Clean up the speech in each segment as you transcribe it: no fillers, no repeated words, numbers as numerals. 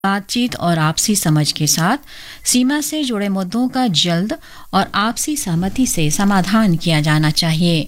बातचीत और आपसी समझ के साथ सीमा से जुड़े मुद्दों का जल्द और आपसी सहमति से समाधान किया जाना चाहिए।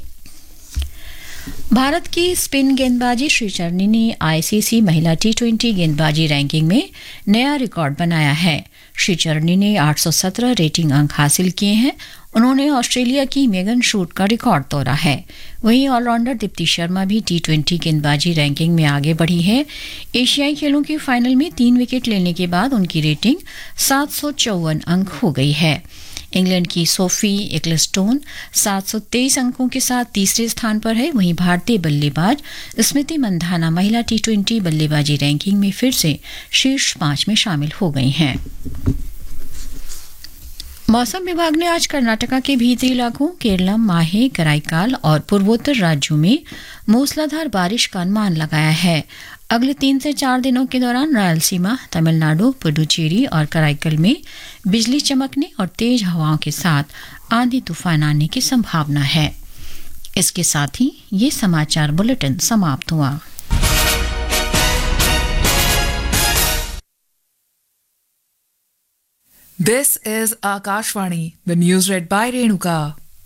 भारत की स्पिन गेंदबाजी श्रीचरणी ने आईसीसी महिला टी20 गेंदबाजी रैंकिंग में नया रिकॉर्ड बनाया है। श्रीचरणी ने 817 रेटिंग अंक हासिल किए हैं। उन्होंने ऑस्ट्रेलिया की मेगन शूट का रिकॉर्ड तोड़ा है। वहीं ऑलराउंडर दीप्ति शर्मा भी टी20 गेंदबाजी रैंकिंग में आगे बढ़ी है। एशियाई खेलों के फाइनल में 3 विकेट लेने के बाद उनकी रेटिंग 754 अंक हो गई है। इंग्लैंड की सोफी एक्लेस्टोन 723 अंकों के साथ तीसरे स्थान पर है। वहीं भारतीय बल्लेबाज स्मृति मंधाना महिला टी20 बल्लेबाजी रैंकिंग में फिर से शीर्ष 5 में शामिल हो गई हैं। मौसम विभाग ने आज कर्नाटका के भीतरी इलाकों केरलम, माहे, कराईकाल और पूर्वोत्तर राज्यों में मूसलाधार बारिश का अनुमान लगाया है। अगले 3 से 4 दिनों के दौरान रायलसीमा, तमिलनाडु, पुडुचेरी और कराईकल में बिजली चमकने और तेज हवाओं के साथ आंधी तूफान आने की संभावना है। इसके साथ ही ये समाचार बुलेटिन समाप्त हुआ। This is Akashvani, the news read by Renuka.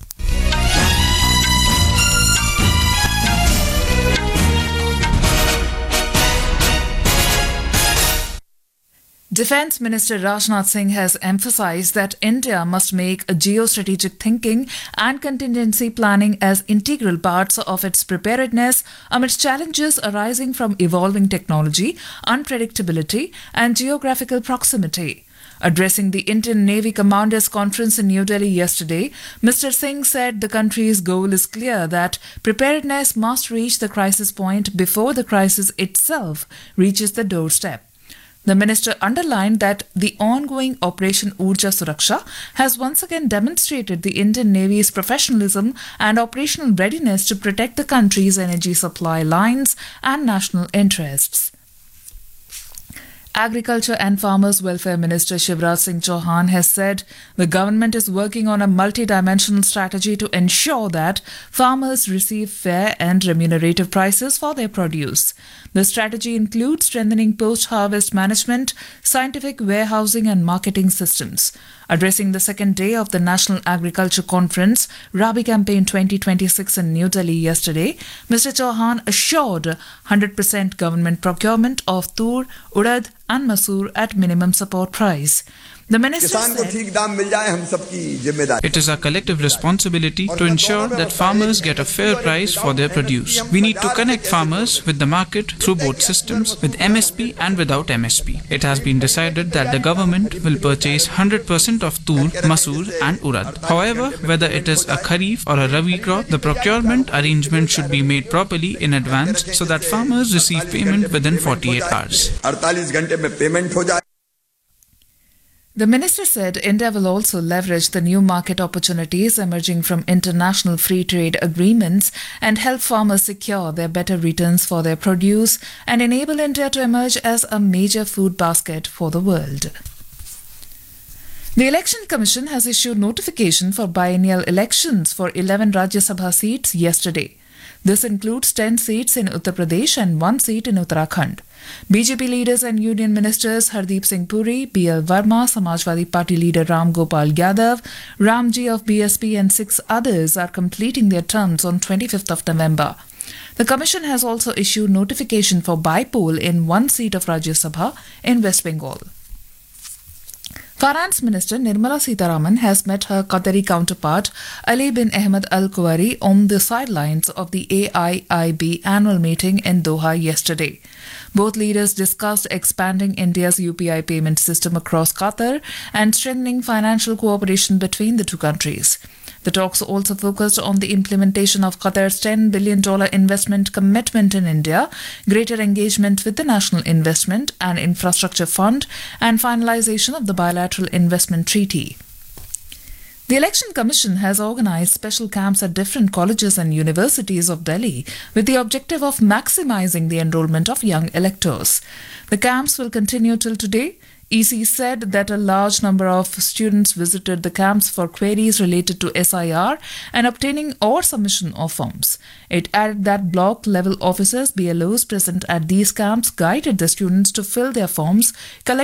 Defence Minister Rajnath Singh has emphasised that India must make geostrategic thinking and contingency planning as integral parts of its preparedness amidst challenges arising from evolving technology, unpredictability, and geographical proximity. Addressing the Indian Navy Commanders Conference in New Delhi yesterday, Mr. Singh said the country's goal is clear that preparedness must reach the crisis point before the crisis itself reaches the doorstep. The minister underlined that the ongoing Operation Urja Suraksha has once again demonstrated the Indian Navy's professionalism and operational readiness to protect the country's energy supply lines and national interests. Agriculture and Farmers Welfare Minister Shivraj Singh Chauhan has said the government is working on a multi-dimensional strategy to ensure that farmers receive fair and remunerative prices for their produce. The strategy includes strengthening post-harvest management, scientific warehousing and marketing systems. Addressing the second day of the National Agriculture Conference, Rabi Campaign 2026 in New Delhi yesterday, Mr. Chauhan assured 100% government procurement of tur, urad and masoor at minimum support price. The minister said, it is our collective responsibility to ensure that farmers get a fair price for their produce. We need to connect farmers with the market through both systems, with MSP and without MSP. It has been decided that the government will purchase 100% of tur, masoor and urad. However, whether it is a kharif or a rabi crop, the procurement arrangement should be made properly in advance so that farmers receive payment within 48 hours. The minister said India will also leverage the new market opportunities emerging from international free trade agreements and help farmers secure their better returns for their produce and enable India to emerge as a major food basket for the world. The Election Commission has issued notification for biennial elections for 11 Rajya Sabha seats yesterday. This includes 10 seats in Uttar Pradesh and 1 seat in Uttarakhand. BJP leaders and union ministers Hardeep Singh Puri, BL Verma, Samajwadi Party leader Ram Gopal Yadav, Ramji of BSP and 6 others are completing their terms on 25th of November. The Commission has also issued notification for by-poll in 1 seat of Rajya Sabha in West Bengal. Finance Minister Nirmala Sitharaman has met her Qatari counterpart Ali bin Ahmed Al Kuwari on the sidelines of the AIIB annual meeting in Doha yesterday. Both leaders discussed expanding India's UPI payment system across Qatar and strengthening financial cooperation between the two countries. The talks also focused on the implementation of Qatar's $10 billion investment commitment in India, greater engagement with the National Investment and Infrastructure Fund, and finalization of the bilateral investment treaty. The Election Commission has organized special camps at different colleges and universities of Delhi with the objective of maximizing the enrollment of young electors. The camps will continue till today. EC said that a large number of students visited the camps for queries related to SIR and obtaining or submission of forms. It added that block-level officers, BLOs present at these camps guided the students to fill their forms, collect